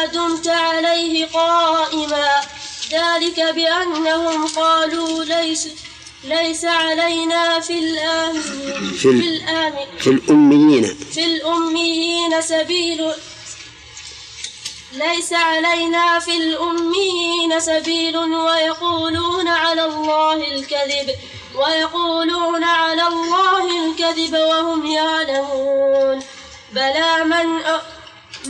دمت عليه قائما ذلك بأنهم قالوا ليس علينا في الأميين سبيل ليس علينا في الأميين سبيل ويقولون على الله الكذب وهم يعلمون بلى